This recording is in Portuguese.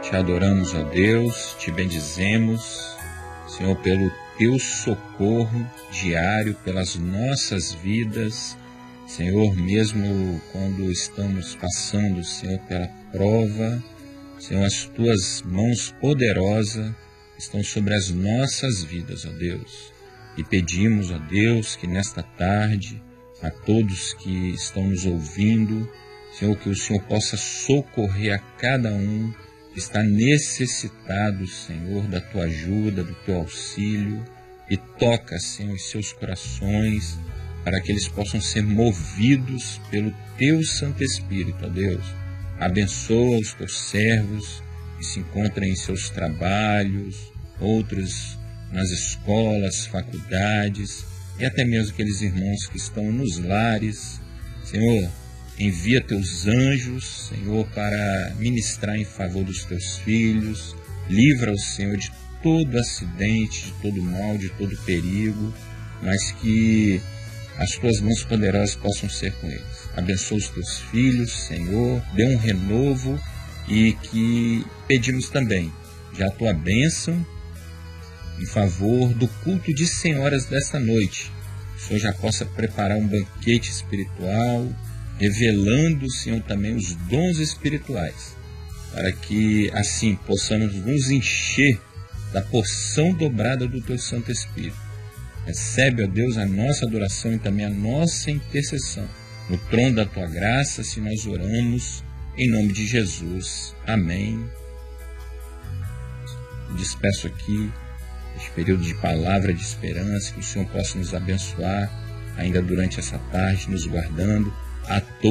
Te adoramos, ó Deus, te bendizemos, Senhor, pelo teu socorro diário, pelas nossas vidas, Senhor, mesmo quando estamos passando, Senhor, pela prova, Senhor, as tuas mãos poderosas estão sobre as nossas vidas, ó Deus. E pedimos, ó Deus, que nesta tarde, a todos que estão nos ouvindo, Senhor, que o Senhor possa socorrer a cada um que está necessitado, Senhor, da tua ajuda, do teu auxílio, e toca, Senhor, os seus corações, para que eles possam ser movidos pelo teu Santo Espírito, ó Deus. Abençoa os teus servos que se encontram em seus trabalhos, outros nas escolas, faculdades, e até mesmo aqueles irmãos que estão nos lares. Senhor, envia teus anjos, Senhor, para ministrar em favor dos teus filhos. Livra-os, Senhor, de todo acidente, de todo mal, de todo perigo, mas que as tuas mãos poderosas possam ser com eles. Abençoa os teus filhos, Senhor, dê um renovo, e que pedimos também já a tua bênção em favor do culto de senhoras desta noite. Que o Senhor já possa preparar um banquete espiritual, revelando, Senhor, também os dons espirituais, para que assim possamos nos encher da porção dobrada do teu Santo Espírito. Recebe, ó Deus, a nossa adoração e também a nossa intercessão. No trono da tua graça, se nós oramos, em nome de Jesus. Amém. Me despeço aqui este período de palavra de esperança, que o Senhor possa nos abençoar ainda durante essa tarde, nos guardando a todos.